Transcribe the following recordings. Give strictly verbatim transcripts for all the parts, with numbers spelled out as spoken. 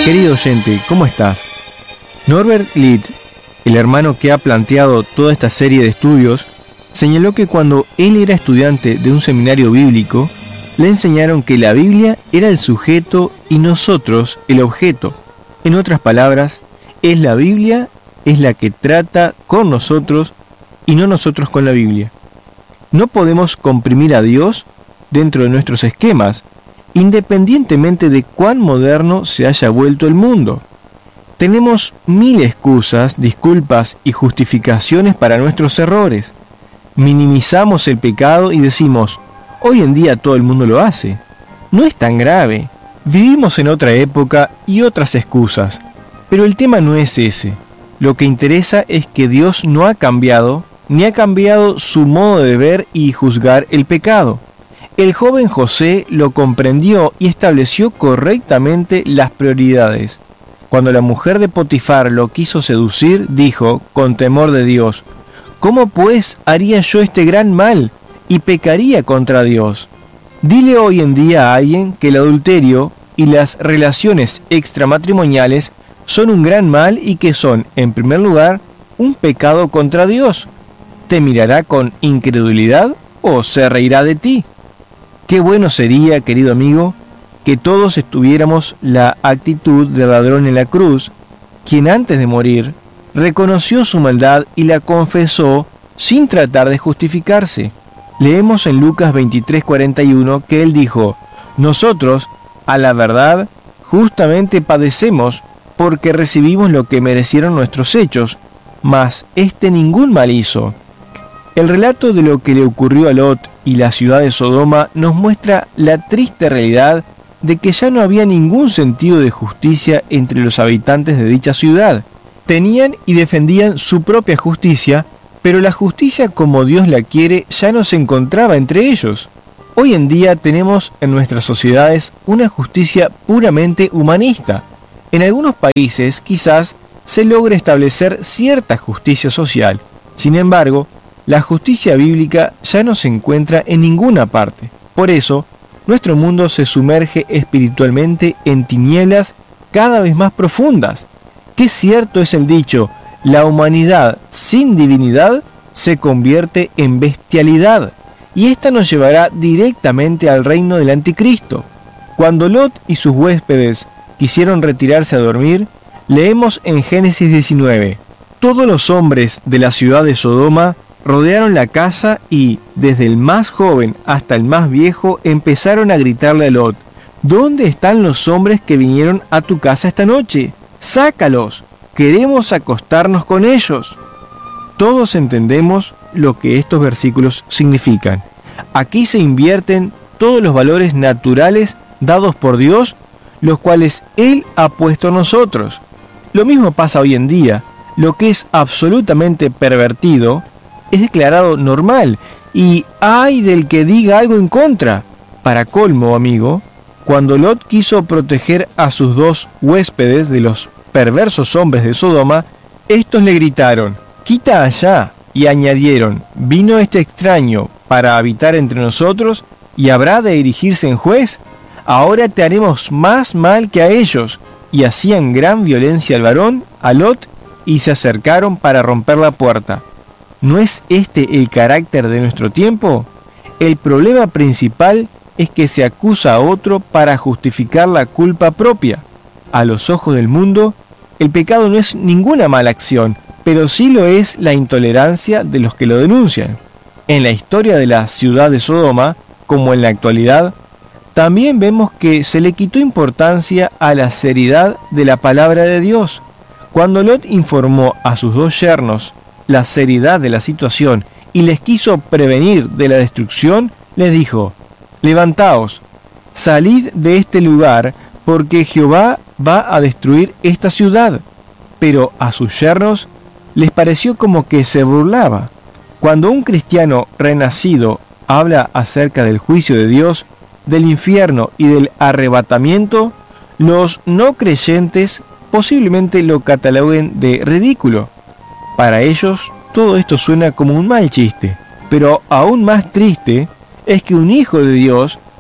Querido oyente, ¿cómo estás? Norbert Litt, el hermano que ha planteado toda esta serie de estudios, señaló que cuando él era estudiante de un seminario bíblico, le enseñaron que la Biblia era el sujeto y nosotros el objeto. En otras palabras, es la Biblia, es la que trata con nosotros y no nosotros con la Biblia. No podemos comprimir a Dios dentro de nuestros esquemas, independientemente de cuán moderno se haya vuelto el mundo. Tenemos mil excusas, disculpas y justificaciones para nuestros errores. Minimizamos el pecado y decimos, hoy en día todo el mundo lo hace. No es tan grave. Vivimos en otra época y otras excusas. Pero el tema no es ese. Lo que interesa es que Dios no ha cambiado, ni ha cambiado su modo de ver y juzgar el pecado. El joven José lo comprendió y estableció correctamente las prioridades. Cuando la mujer de Potifar lo quiso seducir, dijo, con temor de Dios, ¿cómo pues haría yo este gran mal y pecaría contra Dios? Dile hoy en día a alguien que el adulterio y las relaciones extramatrimoniales son un gran mal y que son, en primer lugar, un pecado contra Dios. ¿Te mirará con incredulidad o se reirá de ti? Qué bueno sería, querido amigo, que todos estuviéramos la actitud del ladrón en la cruz, quien antes de morir reconoció su maldad y la confesó sin tratar de justificarse. Leemos en Lucas veintitrés cuarenta y uno que él dijo, nosotros, a la verdad, justamente padecemos porque recibimos lo que merecieron nuestros hechos, mas éste ningún mal hizo. El relato de lo que le ocurrió a Lot y la ciudad de Sodoma nos muestra la triste realidad de que ya no había ningún sentido de justicia entre los habitantes de dicha ciudad. Tenían y defendían su propia justicia, pero la justicia como Dios la quiere ya no se encontraba entre ellos. Hoy en día tenemos en nuestras sociedades una justicia puramente humanista. En algunos países quizás se logre establecer cierta justicia social. Sin embargo, la justicia bíblica ya no se encuentra en ninguna parte. Por eso, nuestro mundo se sumerge espiritualmente en tinieblas cada vez más profundas. Qué cierto es el dicho, la humanidad sin divinidad se convierte en bestialidad, y esta nos llevará directamente al reino del anticristo. Cuando Lot y sus huéspedes quisieron retirarse a dormir, leemos en Génesis diecinueve, todos los hombres de la ciudad de Sodoma rodearon la casa y, desde el más joven hasta el más viejo, empezaron a gritarle a Lot, ¿dónde están los hombres que vinieron a tu casa esta noche? ¡Sácalos! Queremos acostarnos con ellos. Todos entendemos lo que estos versículos significan. Aquí se invierten todos los valores naturales dados por Dios, los cuales Él ha puesto en nosotros. Lo mismo pasa hoy en día. Lo que es absolutamente pervertido es declarado normal, y ay del que diga algo en contra. Para colmo, amigo, cuando Lot quiso proteger a sus dos huéspedes de los perversos hombres de Sodoma, estos le gritaron, quita allá, y añadieron, ¿vino este extraño para habitar entre nosotros, y habrá de erigirse en juez? Ahora te haremos más mal que a ellos. Y hacían gran violencia al varón, a Lot, y se acercaron para romper la puerta. ¿No es este el carácter de nuestro tiempo? El problema principal es que se acusa a otro para justificar la culpa propia. A los ojos del mundo, el pecado no es ninguna mala acción, pero sí lo es la intolerancia de los que lo denuncian. En la historia de la ciudad de Sodoma, como en la actualidad, también vemos que se le quitó importancia a la seriedad de la palabra de Dios. Cuando Lot informó a sus dos yernos la seriedad de la situación y les quiso prevenir de la destrucción, les dijo, levantaos, salid de este lugar, porque Jehová va a destruir esta ciudad. Pero a sus yernos les pareció como que se burlaba. Cuando un cristiano renacido habla acerca del juicio de Dios, del infierno y del arrebatamiento, los no creyentes posiblemente lo cataloguen de ridículo. Para ellos, todo esto suena como un mal chiste, pero aún más triste es que un hijo de Dios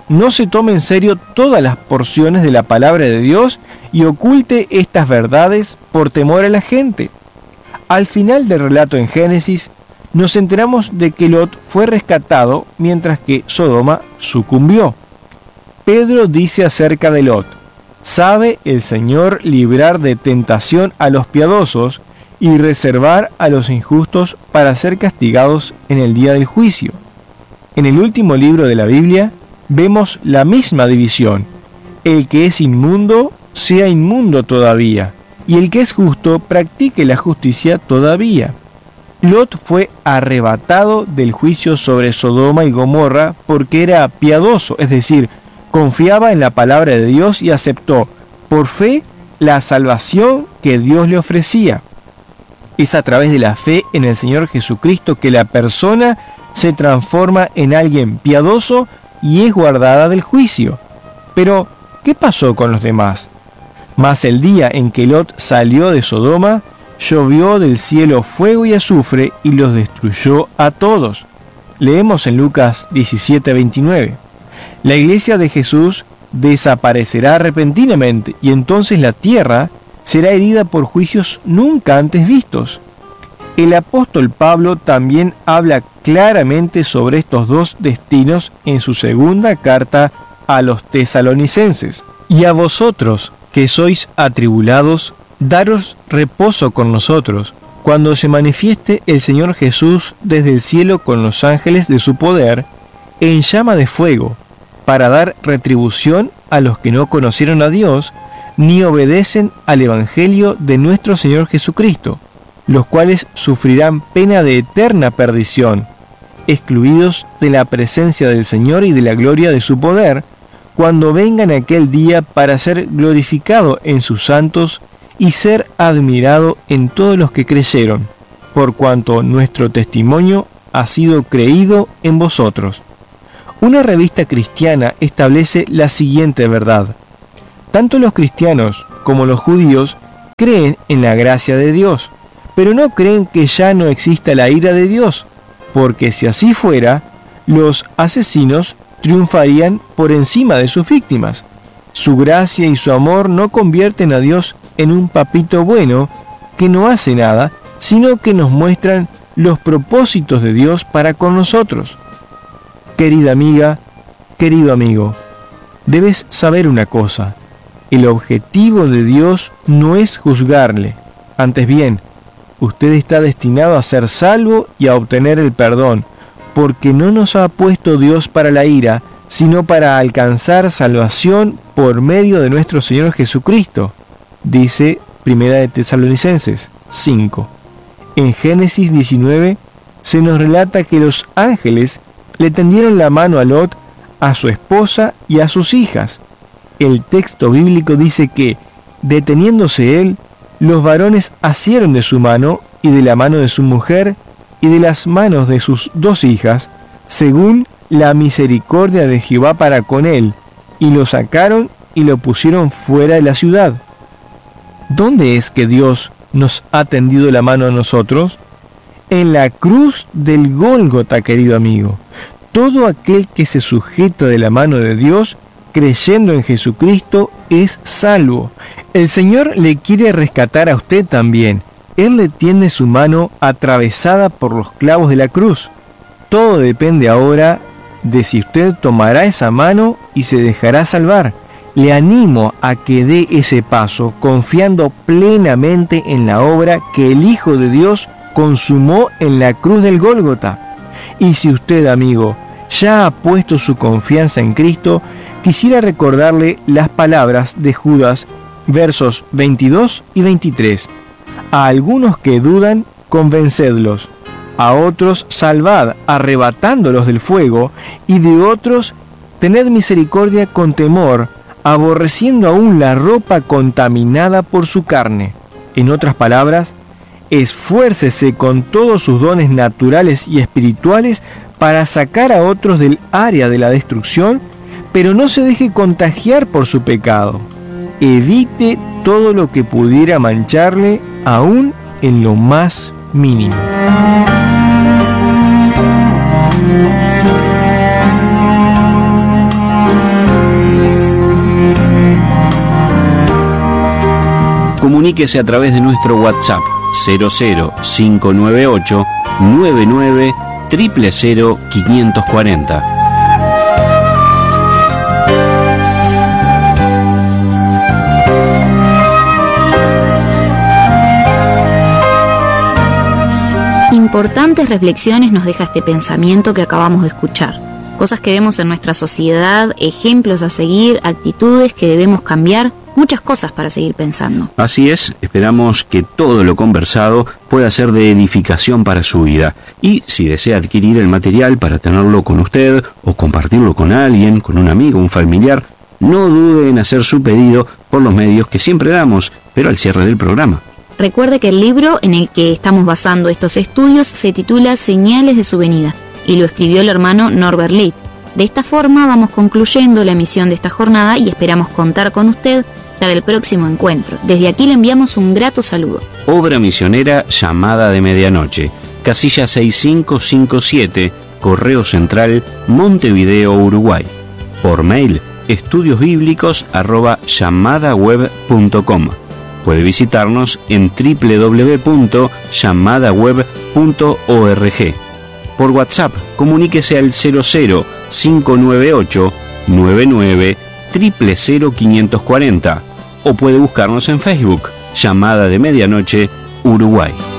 no se tome en serio todas las porciones de la palabra de Dios y oculte estas verdades por temor a la gente. Al final del relato en Génesis, nos enteramos de que Lot fue rescatado mientras que Sodoma sucumbió. Pedro dice acerca de Lot: sabe el Señor librar de tentación a los piadosos y reservar a los injustos para ser castigados en el día del juicio. En el último libro de la Biblia vemos la misma división: el que es inmundo sea inmundo todavía, y el que es justo practique la justicia todavía. Lot fue arrebatado del juicio sobre Sodoma y Gomorra porque era piadoso, es decir, confiaba en la palabra de Dios y aceptó por fe la salvación que Dios le ofrecía. Es a través de la fe en el Señor Jesucristo que la persona se transforma en alguien piadoso y es guardada del juicio. Pero, ¿qué pasó con los demás? Mas el día en que Lot salió de Sodoma, llovió del cielo fuego y azufre y los destruyó a todos. Leemos en Lucas diecisiete veintinueve. La iglesia de Jesús desaparecerá repentinamente y entonces la tierra será herida por juicios nunca antes vistos. El apóstol Pablo también habla claramente sobre estos dos destinos en su segunda carta a los tesalonicenses. Y a vosotros, que sois atribulados, daros reposo con nosotros, cuando se manifieste el Señor Jesús desde el cielo con los ángeles de su poder, en llama de fuego, para dar retribución a los que no conocieron a Dios, ni obedecen al Evangelio de nuestro Señor Jesucristo, los cuales sufrirán pena de eterna perdición, excluidos de la presencia del Señor y de la gloria de su poder, cuando vengan aquel día para ser glorificado en sus santos y ser admirado en todos los que creyeron, por cuanto nuestro testimonio ha sido creído en vosotros. Una revista cristiana establece la siguiente verdad: tanto los cristianos como los judíos creen en la gracia de Dios, pero no creen que ya no exista la ira de Dios, porque si así fuera, los asesinos triunfarían por encima de sus víctimas. Su gracia y su amor no convierten a Dios en un papito bueno que no hace nada, sino que nos muestran los propósitos de Dios para con nosotros. Querida amiga, querido amigo, debes saber una cosa: el objetivo de Dios no es juzgarle, antes bien, usted está destinado a ser salvo y a obtener el perdón, porque no nos ha puesto Dios para la ira, sino para alcanzar salvación por medio de nuestro Señor Jesucristo, dice Primera de Tesalonicenses cinco. En Génesis diecinueve se nos relata que los ángeles le tendieron la mano a Lot, a su esposa y a sus hijas. El texto bíblico dice que, deteniéndose él, los varones asieron de su mano y de la mano de su mujer y de las manos de sus dos hijas, según la misericordia de Jehová para con él, y lo sacaron y lo pusieron fuera de la ciudad. ¿Dónde es que Dios nos ha tendido la mano a nosotros? En la cruz del Gólgota, querido amigo. Todo aquel que se sujeta de la mano de Dios, creyendo en Jesucristo, es salvo. El Señor le quiere rescatar a usted también. Él le tiene su mano atravesada por los clavos de la cruz. Todo depende ahora de si usted tomará esa mano y se dejará salvar. Le animo a que dé ese paso, confiando plenamente en la obra que el Hijo de Dios consumó en la cruz del Gólgota. Y si usted, amigo, ya ha puesto su confianza en Cristo, quisiera recordarle las palabras de Judas, versos veintidós y veintitrés. A algunos que dudan, convencedlos; a otros salvad, arrebatándolos del fuego; y de otros tened misericordia con temor, aborreciendo aún la ropa contaminada por su carne. En otras palabras, esfuércese con todos sus dones naturales y espirituales para sacar a otros del área de la destrucción, pero no se deje contagiar por su pecado. Evite todo lo que pudiera mancharle, aún en lo más mínimo. comuníquese a través de nuestro WhatsApp cero cero cinco nueve ocho nueve nueve cero cero cero quinientos cuarenta. Importantes reflexiones nos deja este pensamiento que acabamos de escuchar. Cosas que vemos en nuestra sociedad, ejemplos a seguir, actitudes que debemos cambiar, muchas cosas para seguir pensando. Así es, esperamos que todo lo conversado pueda ser de edificación para su vida. Y si desea adquirir el material para tenerlo con usted o compartirlo con alguien, con un amigo, un familiar, no dude en hacer su pedido por los medios que siempre damos, pero al cierre del programa. Recuerde que el libro en el que estamos basando estos estudios se titula Señales de su venida y lo escribió el hermano Norbert Litt. De esta forma vamos concluyendo la emisión de esta jornada y esperamos contar con usted para el próximo encuentro. Desde aquí le enviamos un grato saludo. Obra misionera Llamada de Medianoche, casilla seis cinco cinco siete, Correo Central, Montevideo, Uruguay. Por mail, estudiosbíblicos arroba llamadaweb punto com. Puede visitarnos en doble u doble u doble u punto llamadaweb punto org. Por WhatsApp, comuníquese al cero cero cinco nueve ocho nueve nueve cero cero cero quinientos cuarenta o puede buscarnos en Facebook, Llamada de Medianoche, Uruguay.